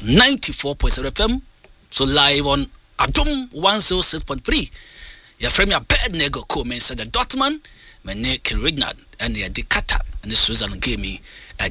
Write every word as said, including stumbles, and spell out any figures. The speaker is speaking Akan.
ninety-four point seven F M. So live on Adom one oh six point three. Your friend me a bad nego co men said the Dortmund, my name Ken Rignard and the Decata and the Switzerland game me